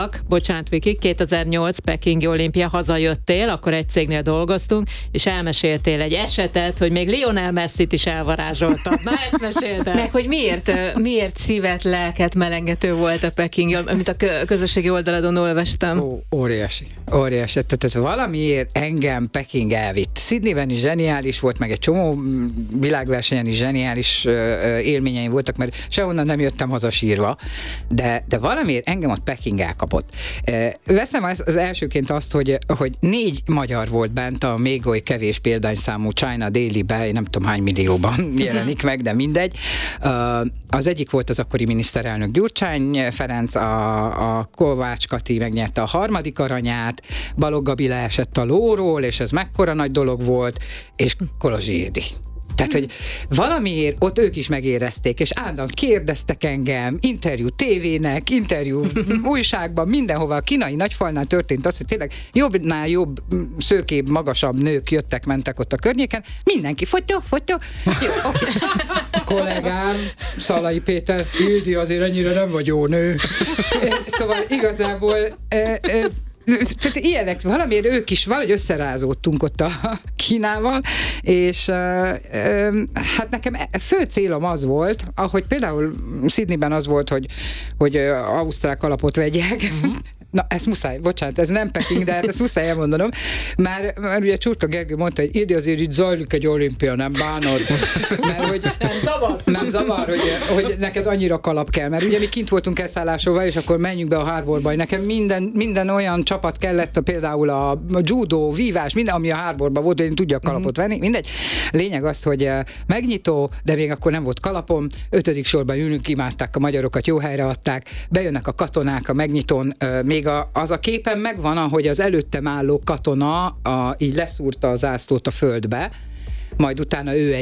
Bocsánat, Viki, 2008 Pekingi olimpia, hazajöttél, akkor egy cégnél dolgoztunk, és elmeséltél egy esetet, hogy még Lionel Messit is elvarázsoltad. Na, ezt meséld el. Meg, hogy miért szívet, lelket melengető volt a Peking, amit a közösségi oldaladon olvastam. Óriási. Tehát valamiért engem Peking elvitt. Sydneyben is zseniális volt, meg egy csomó világversenyen is zseniális élményeim voltak, mert sehonnan nem jöttem haza sírva, de valamiért engem ott Peking elkapott. Veszem az elsőként azt, hogy 4 magyar volt bent a még oly kevés példányszámú China Daily-be, nem tudom hány millióban jelenik meg, de mindegy. Az egyik volt az akkori miniszterelnök Gyurcsány Ferenc, a Kovács Kati megnyerte a 3. aranyát, Balogh Gabi leesett a lóról, és ez mekkora nagy dolog volt, és Kolozsi Ildi. Tehát, hogy valamiért ott ők is megérezték, és állandóan kérdeztek engem, interjú tévének, interjú újságban, mindenhova. A kínai nagyfalnál történt az, hogy tényleg jobbnál jobb, szőkébb, magasabb nők jöttek, mentek ott a környéken. Mindenki fotó. Jó, okay. Kollégám, Szalai Péter, Ildi azért ennyire nem vagy jó nő. Szóval igazából tehát ilyenek, valamiért ők is valahogy összerázódtunk ott a Kínával, és hát nekem fő célom az volt, ahogy például Sydneyben az volt, hogy ausztrál kalapot vegyek. Na, ezt muszáj, bocsánat, ez nem Peking, de ezt muszáj elmondanom. Már ugye Csurka Gergő mondta, hogy Ildi, azért itt zajlik egy olimpia, nem bánod? Mert hogy nem zavar, hogy neked annyira kalap kell, mert ugye mi kint voltunk elszállásolva, és akkor menjünk be a hárborba, nekem minden olyan csapat kellett, például a judo, vívás, minden, ami a hárborban volt, hogy én tudjak kalapot venni, mindegy. Lényeg az, hogy megnyitó, de még akkor nem volt kalapom, 5. sorban ülünk, imádták a magyarokat, jó helyre adták, bejönnek a katonák a megnyitón, még az a képen megvan, ahogy az előttem álló katona így leszúrta a zászlót a földbe, majd utána ő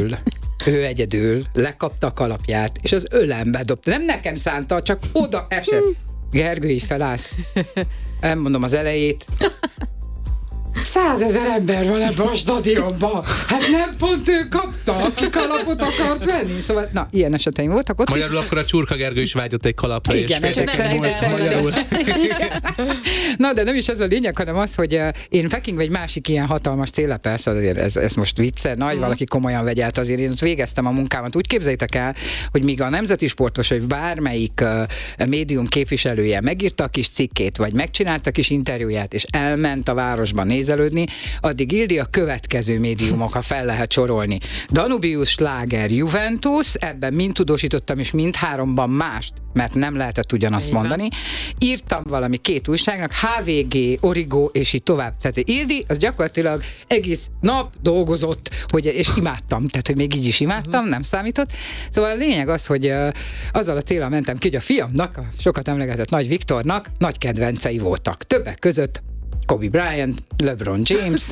egyedül lekapta a kalapját, és az ölembe dobta. Nem nekem szánta, csak oda esett. Gergő így felállt. Elmondom az elejét. 100 000 ember van ebben a stadionban. Hát nem pont ő kapta, aki kalapot akart venni. Szóval, na, ilyen eseteim voltak ott magyarul is. Akkor a Csurka Gergő is vágyott egy kalapra. Igen, ezek szerint. Na, de nem is ez a lényeg, hanem az, hogy én Pekingben egy másik ilyen hatalmas cél, persze azért ez most vicce, nagy valaki komolyan vegye át, azért én ott végeztem a munkámat. Úgy képzeljétek el, hogy míg a nemzeti sportos, vagy bármelyik médium képviselője megírta a kis cikkét, vagy megcsinálta a kis interjúját, és elment a városban nézelődni, addig Ildi a következő médiumok, ha fel lehet sorolni. Danubius, Sláger, Juventus, ebben mind tudósítottam, és mind 3-ban mást, mert nem lehetett ugyanazt mondani. Írtam valami 2 újságnak, HVG, Origo, és így tovább. Tehát Ildi, az gyakorlatilag egész nap dolgozott, és imádtam, tehát hogy még így is imádtam, nem számított. Szóval a lényeg az, hogy azzal a céllal mentem ki, hogy a fiamnak, a sokat emlegetett Nagy Viktornak nagy kedvencei voltak. Többek között Kobe Bryant, LeBron James,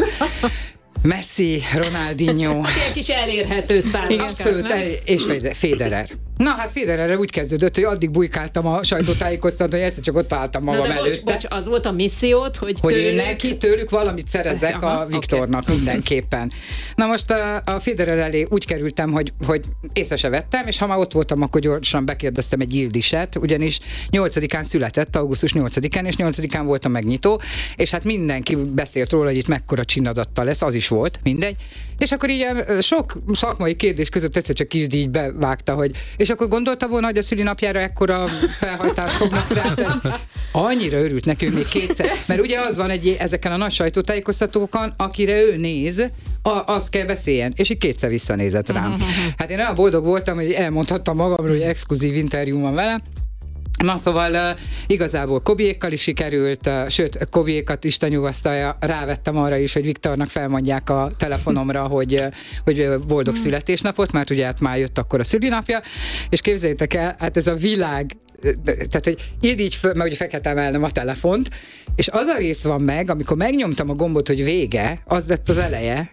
Messi, Ronaldinho. Ilyen kis elérhető sztárok. Abszolút, és Federer. Na hát Federerre úgy kezdődött, hogy addig bujkáltam a sajtótájékoztatón, hogy egyszer csak ott álltam magam előtte. Bocs, az volt a missziót, hogy én neki tőlük valamit szerezzek a Viktornak mindenképpen. Na most a Federer elé úgy kerültem, hogy észre se vettem, és ha már ott voltam, akkor gyorsan bekérdeztem egy Ildiset, ugyanis 8-án született, augusztus 8-án, és 8-án volt a megnyitó, és hát mindenki beszélt róla, hogy itt mekkora csinadatta lesz, az is volt, mindegy. És akkor így sok szakmai kérdés között egyszer csak Ildi így bevágta, hogy és akkor gondolta volna, hogy a szülinapjára ekkora felhajtást fognak rá. Annyira örült nekünk még 2-szer. Mert ugye az van ezeken a nagy sajtótájékoztatókon, akire ő néz, az kell beszéljen. És így 2-szer visszanézett rám. Hát én olyan boldog voltam, hogy elmondhattam magamról, hogy exkluzív interjú van vele. Na szóval igazából Kobiékkal is sikerült, sőt, Kobiékat Isten nyugasztalja, rávettem arra is, hogy Viktornak felmondják a telefonomra, hogy boldog születésnapot, mert ugye hát már jött akkor a szülinapja, és képzeljétek el, hát ez a világ, tehát, hogy így meg ugye fel kellett emelnem a telefont, és az a rész van meg, amikor megnyomtam a gombot, hogy vége, az lett az eleje,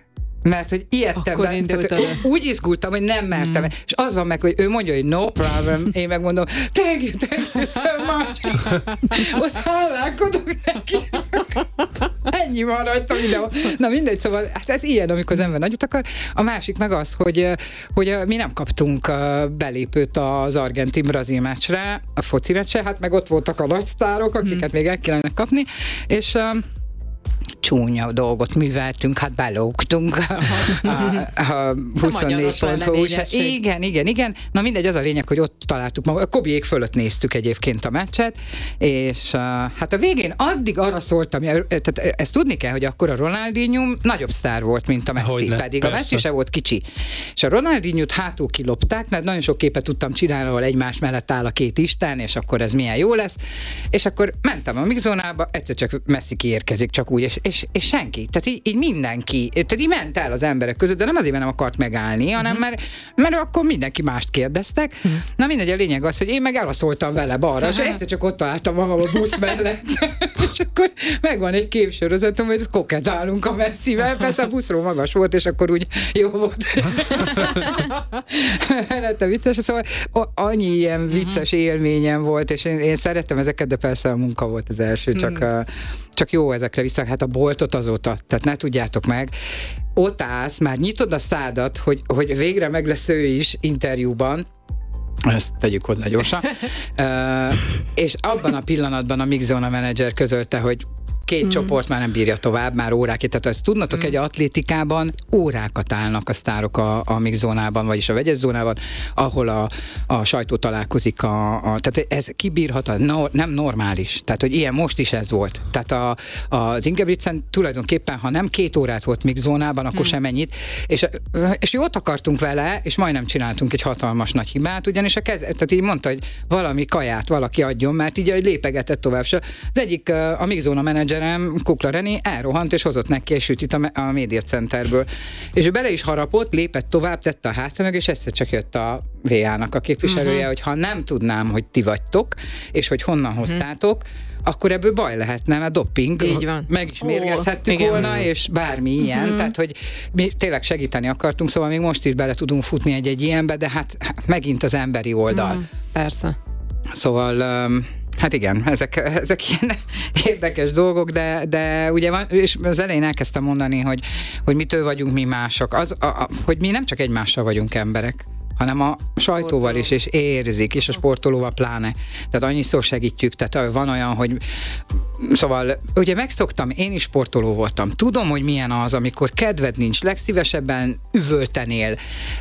Mert hogy ijedtem, úgy izgultam, hogy nem mertem. És az van meg, hogy ő mondja, hogy no problem, én megmondom, thank you so much. Ott hálálkodok neki. Ennyi van rajta videó. Na mindegy, szóval hát ez ilyen, amikor az ember nagyot akar. A másik meg az, hogy mi nem kaptunk belépőt az argentin-brazil meccsre, a foci meccsre, hát meg ott voltak a nagy sztárok, akiket még el kellene kapni, és csúnya dolgot műveltünk, hát belógtunk a 24 pontú. Igen. Na mindegy, az a lényeg, hogy ott találtuk magunkat. A Kobiék fölött néztük egyébként a meccset, és hát a végén addig arra szóltam, tehát ezt tudni kell, hogy akkor a Ronaldinho nagyobb sztár volt, mint a Messi, pedig persze. A Messi se volt kicsi. És a Ronaldinho-t hátul kilopták, mert nagyon sok képet tudtam csinálni, ahol egymás mellett áll a két isten, és akkor ez milyen jó lesz. És akkor mentem a mixzónába, egyszer csak Messi kiérkezik, csak úgy, és senki. Tehát így mindenki, tehát így ment el az emberek között, de nem azért, mert nem akart megállni, hanem mert akkor mindenki mást kérdeztek. Na mindegy, a lényeg az, hogy én meg elaszoltam vele balra, és egyszer csak ott találtam magam a busz mellett. És akkor megvan egy képsorozatom, hogy koketálunk a Messivel, persze a buszról magas volt, és akkor úgy jó volt. Lette vicces, szóval annyi ilyen vicces élményem volt, és én szerettem ezeket, de persze a munka volt az első, csak jó ezekre vissza, hát a boltot azóta, tehát ne tudjátok meg, ott állsz, már nyitod a szádat, hogy végre meg lesz ő is interjúban, ezt tegyük hozzá gyorsan, és abban a pillanatban a Mixzóna menedzser közölte, hogy két csoport már nem bírja tovább, már órákig. Tehát ezt tudnatok, egy atlétikában órákat állnak a sztárok a mixzónában, vagyis a vegyes zónában, ahol a sajtó találkozik. Tehát ez kibírhatatlan, nem normális. Tehát, hogy ilyen most is ez volt. Tehát az Ingebrigtsen tulajdonképpen, ha nem 2 órát volt mixzónában, akkor sem ennyit. És jót akartunk vele, és majdnem csináltunk egy hatalmas nagy hibát, ugyanis tehát így mondta, hogy valami kaját valaki adjon, mert így lépegetett tovább. Az egyik a mixzóna menedzser Kukla René elrohant, és hozott neki egy sütit a Media Centerből. És ő bele is harapott, lépett tovább, tette a hátra meg, és egyszer csak jött a VA-nak a képviselője, hogy ha nem tudnám, hogy ti vagytok, és hogy honnan hoztátok, akkor ebből baj lehetne, mert doping, meg is mérgezhettük volna, és bármi ilyen, tehát hogy mi tényleg segíteni akartunk, szóval még most is bele tudunk futni egy ilyenbe, de hát megint az emberi oldal. Persze. Szóval... Hát igen, ezek ilyen érdekes dolgok, de ugye van, és az elején elkezdtem mondani, hogy mitől vagyunk mi mások, hogy mi nem csak egymással vagyunk emberek, hanem a sajtóval is, és érzik, és a sportolóval pláne. Tehát annyiszor segítjük, tehát van olyan, hogy szóval, ugye megszoktam, én is sportoló voltam. Tudom, hogy milyen az, amikor kedved nincs, legszívesebben üvöltenél.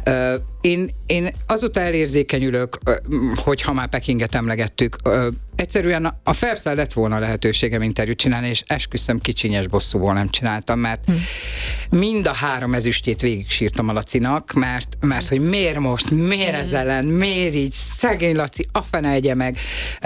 Én azóta elérzékenyülök, hogyha már Pekinget emlegettük, egyszerűen a Phelpsszel lett volna lehetőségem interjút csinálni, és esküszöm, kicsinyes bosszúból nem csináltam, mert mind a 3 ezüstjét végig sírtam a Lacinak, mert hogy miért most, miért ez ellen, miért így, szegény Laci, a fene egye meg.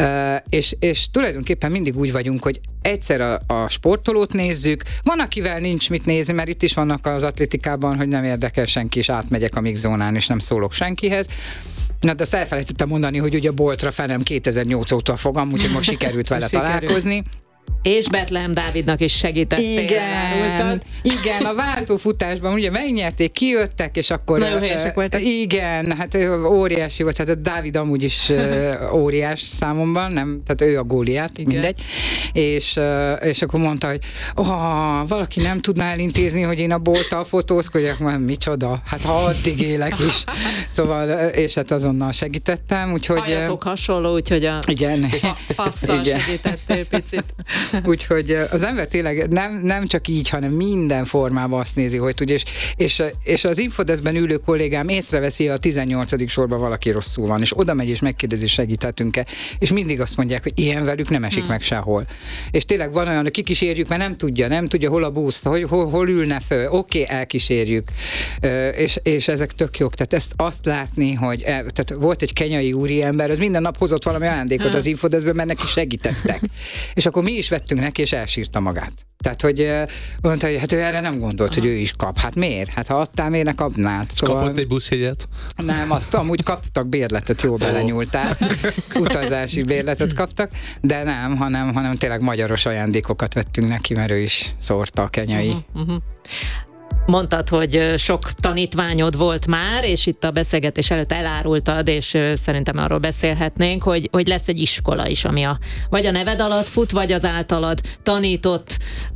És tulajdonképpen mindig úgy vagyunk, hogy egyszer a sportolót nézzük, van, akivel nincs mit nézni, mert itt is vannak az atlétikában, hogy nem érdekel senki, és átmegyek a mixzónán, és nem szólok senkihez. Na, de azt elfelejtettem mondani, hogy ugye a Boltra fenem 2008 óta fogam, úgyhogy most sikerült vele találkozni. És Betlehem Dávidnak is segítettél. Igen, a váltófutásban ugye megnyerték, kijöttek, és akkor... Nagyon helyesek voltak. Igen, hát óriási volt, hát a Dávid amúgy is óriás számomban, nem, tehát ő a Góliát, mindegy. És akkor mondta, hogy valaki nem tudná elintézni, hogy én a Bolttal fotózkodjak, mert micsoda, hát ha addig élek is. Szóval, és hát azonnal segítettem, úgyhogy... Hajatok hasonló, úgyhogy a passzal segítettél picit. Úgyhogy az ember tényleg nem csak így, hanem minden formában azt nézi, hogy tudja, és az Infodeszben ülő kollégám észreveszi, a 18. sorban valaki rosszul van, és oda megy és megkérdezi, segíthetünk-e, és mindig azt mondják, hogy ilyen velük nem esik meg sehol. És tényleg van olyan, hogy kikísérjük, mert nem tudja hol a busz, hol ülne föl, oké, elkísérjük, és ezek tök jók. Tehát azt látni, hogy tehát volt egy kenyai úriember, az minden nap hozott valami ajándékot az Infodeszben, mert neki segítettek. És akkor mi is vettünk neki, és elsírta magát. Tehát, hogy mondta, hogy hát ő erre nem gondolt, hogy ő is kap. Hát miért? Hát ha adtál, miért ne kapnád? Szóval... Kapott egy buszjegyet? Nem, azt amúgy kaptak bérletet, jó belenyúltál. Utazási bérletet kaptak, de nem, hanem tényleg magyaros ajándékokat vettünk neki, mert ő is szórta a kenyai. Mondtad, hogy sok tanítványod volt már, és itt a beszélgetés előtt elárultad, és szerintem arról beszélhetnénk, hogy lesz egy iskola is, ami vagy a neved alatt fut, vagy az általad tanított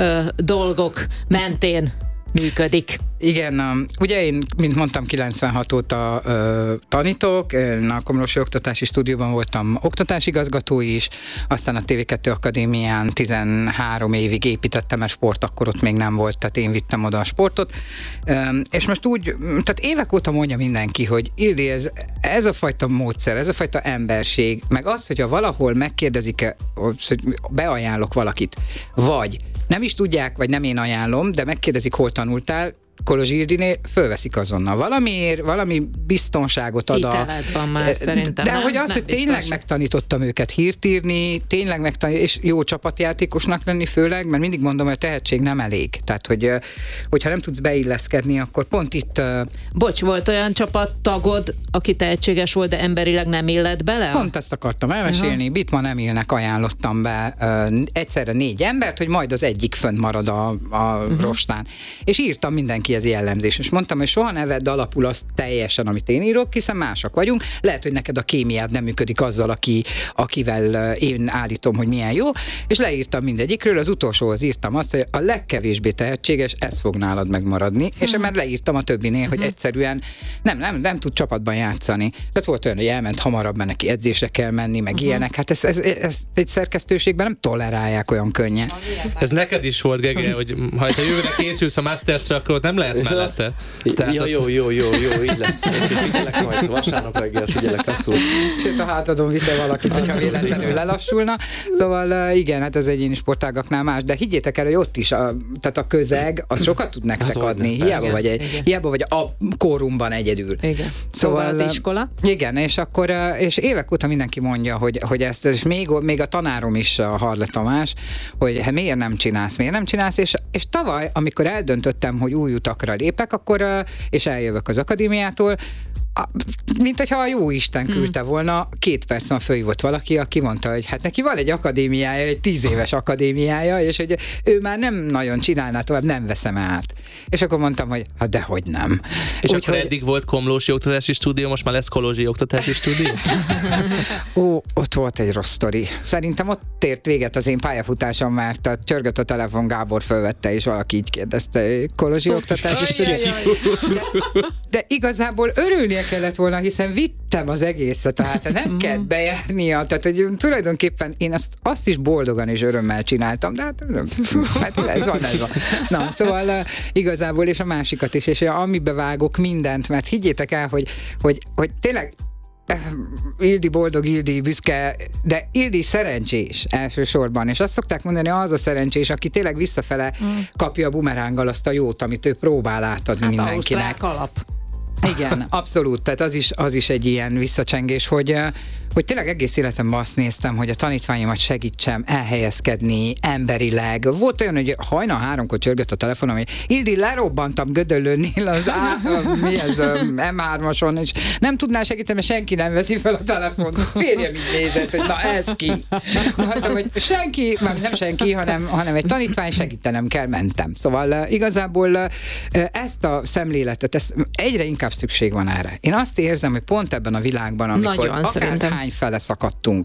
dolgok mentén működik. Igen, ugye én, mint mondtam, 96 óta tanítok, a Komlósi Oktatási Stúdióban voltam oktatásigazgató is, aztán a TV2 Akadémián 13 évig építettem, mert sport akkor ott még nem volt, tehát én vittem oda a sportot, és most úgy, tehát évek óta mondja mindenki, hogy Ildi, ez a fajta módszer, ez a fajta emberség, meg az, hogyha valahol megkérdezik, hogy beajánlok valakit, vagy nem is tudják, vagy nem én ajánlom, de megkérdezik, hol tanultál, Kolozsi Ildinél fölveszik azonnal. Valami biztonságot ad Hiteled van már szerintem. De hogy az, nem hogy biztos. tényleg megtanítottam őket hírt írni, tényleg és jó csapatjátékosnak lenni főleg, mert mindig mondom, hogy a tehetség nem elég. Tehát, hogyha nem tudsz beilleszkedni, akkor pont itt... Bocs, volt olyan csapattagod, aki tehetséges volt, de emberileg nem illett bele? Pont ezt akartam elmesélni. Bitman Emilnek ajánlottam be egyszerre 4 embert, hogy majd az egyik fönt marad a rostán. És írtam mindenki ez jellemzés. És mondtam, hogy soha ne vedd alapul azt teljesen, amit én írok, hiszen másak vagyunk. Lehet, hogy neked a kémiád nem működik azzal, akivel én állítom, hogy milyen jó, és leírtam mindegyikről, az utolsóhoz írtam azt, hogy a legkevésbé tehetséges, ez fog nálad megmaradni, és már leírtam a többinél, hogy egyszerűen nem tud csapatban játszani. Tehát volt olyan, hogy elment hamarabb, mert neki edzésre kell menni, meg ilyenek. Hát ezt egy szerkesztőségben nem tolerálják olyan könnyen. Ez neked is volt, Gege, hogy ha jövőre készülsz a Masters-re, akkor ott nem lehet mellette. Ja, jó, így lesz. Figyelek majd vasárnap reggel, figyelek abszolút. Sőt, a hátadon viszel valakit, hogyha véletlenül lelassulna. Szóval igen, hát az egyéni sportágaknál más, de higgyétek el, hogy ott is, tehát a közeg, az sokat tud nektek adni. Hiába vagy a kórumban egyedül. Igen. Szóval az iskola? Igen, és évek óta mindenki mondja, hogy ezt, és még a tanárom is, a Harle Tamás, hogy miért nem csinálsz, és tavaly, amikor eldöntöttem, hogy új utakra lépek, akkor, és eljövök az akadémiától, mint hogyha a jó Isten küldte volna, 2 percen fölhívott valaki, aki mondta, hogy hát neki van egy akadémiája, egy 10 éves akadémiája, és hogy ő már nem nagyon csinálná tovább, nem veszem át. És akkor mondtam, hogy hát dehogy nem. És akkor eddig volt Komlósi Oktatási Stúdió, most már lesz Kolozsi Oktatási Stúdió? Ott volt egy rossz sztori. Szerintem ott ért véget az én pályafutásom, mert csörgött a telefon, Gábor fölvette, és valaki így kérdezte, Kolozsi Oktatási Stúdió. De igazából örülnie kellett volna, hiszen vittem az egészet, tehát nem kell bejárnia, tehát hogy tulajdonképpen én azt is boldogan és örömmel csináltam, de hát ez van. Na, szóval igazából, és a másikat is, és amibe vágok mindent, mert higgyétek el, hogy tényleg Ildi boldog, Ildi büszke, de Ildi szerencsés elsősorban, és azt szokták mondani, az a szerencsés, aki tényleg visszafele kapja a bumeránggal azt a jót, amit ő próbál átadni mindenkinek. Alap. Igen, abszolút, tehát az is egy ilyen visszacsengés, hogy tényleg egész életemben azt néztem, hogy a tanítványomat segítsem elhelyezkedni emberileg. Volt olyan, hogy hajnal 3-kor csörgött a telefonom, hogy Ildi, lerobbantam Gödöllőnél az M3-ason, és nem tudná segíteni, mert senki nem veszi fel a telefont. Férjem így nézett, hogy na ez ki. Mondtam, hogy senki, nem senki, hanem egy tanítvány, segítenem kell, mentem. Szóval igazából ezt a szemléletet, egyre inkább szükség van erre. Én azt érzem, hogy pont ebben a világban, amikor akár fele szakadtunk,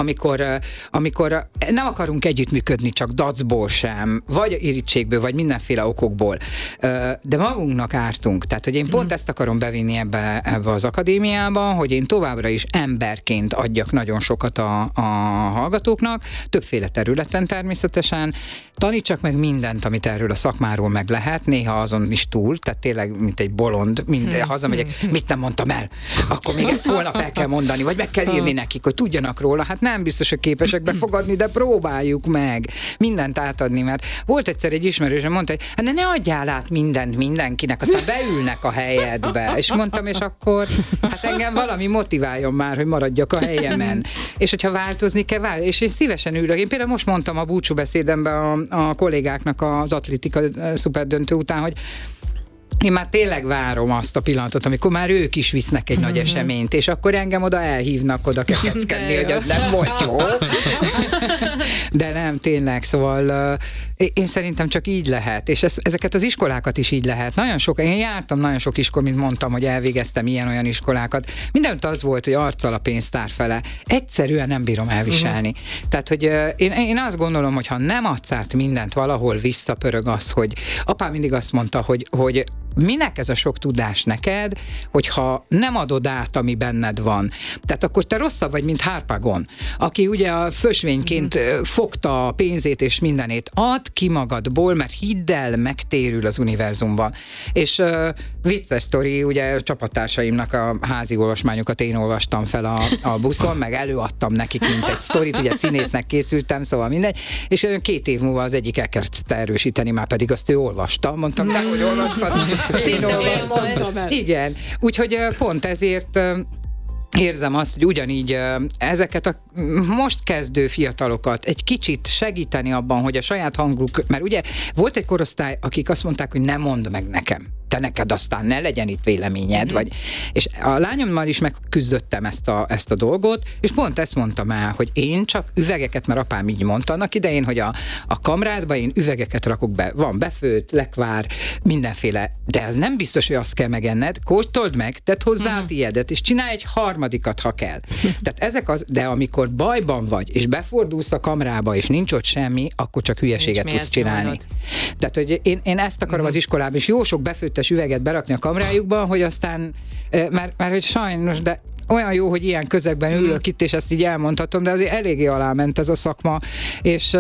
amikor nem akarunk együttműködni csak dacból sem, vagy irítségből, vagy mindenféle okokból, de magunknak ártunk. Tehát, hogy én pont ezt akarom bevinni ebbe az akadémiába, hogy én továbbra is emberként adjak nagyon sokat a hallgatóknak, többféle területen természetesen, tanítsak meg mindent, amit erről a szakmáról meg lehet, néha azon is túl, tehát tényleg, mint egy bolond, hazamegyek, mit nem mondtam el, akkor még ezt holnap el kell mondani, vagy meg kell írni nekik, hogy tudjanak róla. Hát nem biztos, hogy képesek befogadni, de próbáljuk meg mindent átadni, mert volt egyszer egy ismerősöm, mondta, hogy hát ne adjál át mindent mindenkinek, aztán beülnek a helyedbe. És mondtam, és akkor hát engem valami motiváljon már, hogy maradjak a helyemen. És hogyha változni kell, és én szívesen ülök. Én például most mondtam a búcsúbeszédemben a kollégáknak az atlétika szuperdöntő után, hogy én már tényleg várom azt a pillanatot, amikor már ők is visznek egy nagy eseményt, és akkor engem oda elhívnak oda kekeckedni, hogy az nem volt jó. De nem, tényleg, szóval én szerintem csak így lehet, és ezeket az iskolákat is így lehet. Én jártam nagyon sok iskola, mint mondtam, hogy elvégeztem ilyen-olyan iskolákat. Mindenütt az volt, hogy arccal a pénztár fele. Egyszerűen nem bírom elviselni. Tehát, hogy én azt gondolom, hogy ha nem adsz át mindent, valahol visszapörög az, hogy apám mindig azt mondta, hogy minek ez a sok tudás neked, hogyha nem adod át, ami benned van. Tehát akkor te rosszabb vagy, mint Harpagon, aki ugye a fösvényként fogta a pénzét és mindenét. Add ki magadból, mert hidd el, megtérül az univerzumban. És vicces sztori, ugye a csapattársaimnak a házi olvasmányokat én olvastam fel a buszon, meg előadtam nekik, mint egy sztorit, ugye színésznek készültem, szóval mindegy, és 2 év múlva az egyik elkezdte erősíteni, már pedig azt ő olvasta. Mondtam, de hogy olvastad? Én olvastam. Igen, úgyhogy pont ezért érzem azt, hogy ugyanígy ezeket a most kezdő fiatalokat egy kicsit segíteni abban, hogy a saját hanguk, mert ugye volt egy korosztály, akik azt mondták, hogy ne mondd meg nekem, te neked aztán ne legyen itt véleményed, vagy, és a lányommal is megküzdöttem ezt a dolgot, és pont ezt mondtam el, hogy én csak üvegeket, mert apám így mondta annak idején, hogy a kamrádba én üvegeket rakok be, van befőtt, lekvár, mindenféle, de ez nem biztos, hogy azt kell megenned, kóstold meg, tedd hozzá a tiédet, és csinálj egy harmadikat, ha kell. Tehát de amikor bajban vagy, és befordulsz a kamrába, és nincs ott semmi, akkor csak hülyeséget tudsz csinálni. Tehát, hogy én ezt akarom az iskolában, és jó sok befőttes üveget berakni a kamrájukba, hogy aztán, mert hogy sajnos, de olyan jó, hogy ilyen közegben ülök itt, és ezt így elmondhatom, de azért eléggé aláment ez a szakma, és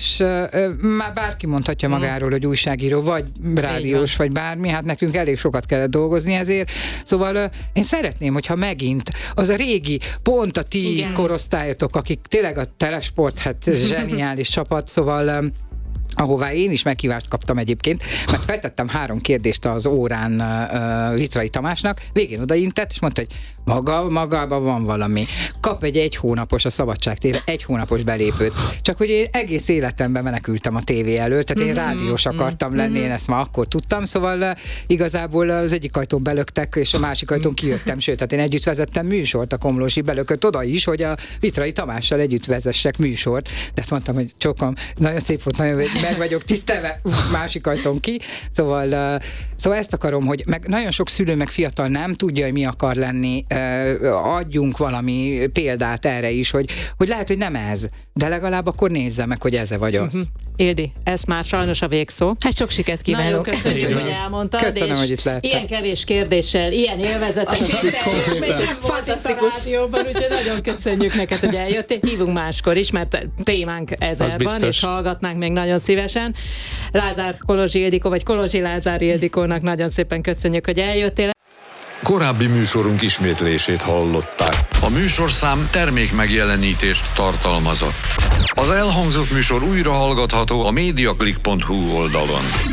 már bárki mondhatja magáról, hogy újságíró, vagy rádiós, vagy bármi, hát nekünk elég sokat kellett dolgozni ezért. Szóval én szeretném, hogyha megint az a régi, pont a ti korosztályotok, akik tényleg a Telesport, hát zseniális csapat, szóval ahová én is meghívást kaptam egyébként, mert feltettem 3 kérdést az órán Vitrai Tamásnak, végén odaintett, és mondta, hogy magában van valami. Kap egy 1 hónapos a Szabadságtérre, 1 hónapos belépőt. Csak hogy én egész életemben menekültem a tévé elől, tehát én rádiós akartam lenni, én ezt már akkor tudtam, szóval igazából az egyik ajtón belöktek, és a másik ajtón kijöttem, sőt, tehát én együtt vezettem műsort, a Komlósi belökött oda is, hogy a Vitrai Tamással együtt vezessek műsort, de mondtam, hogy csokom, nagyon szép volt, nagyon meg vagyok tisztelve, másik ajtón ki. Szóval ezt akarom, hogy meg nagyon sok szülő meg fiatal nem tudja, hogy mi akar lenni, adjunk valami példát erre is, hogy lehet, hogy nem ez, de legalább akkor nézze meg, hogy ez vagy az. Ildi, ez már sajnos a végszó. Hát sok sikert kívánok. Nagyon köszönjük, hogy elmondtad. Köszönöm, hogy itt lehettem. Ilyen kevés kérdéssel, ilyen élvezetesen. Fantasztikus. Úgyhogy nagyon köszönjük neked, hogy eljöttél. Hívunk máskor is, mert témánk ezer van, és hallgatnánk még nagyon szívesen. Lázár Kolozsi Ildikó, vagy Kolozsi Lázár Ildikónak nagyon szépen köszönjük, hogy eljöttél. Korábbi műsorunk ismétlését hallották. A műsorszám termékmegjelenítést tartalmazott. Az elhangzott műsor újra hallgatható a mediaclick.hu oldalon.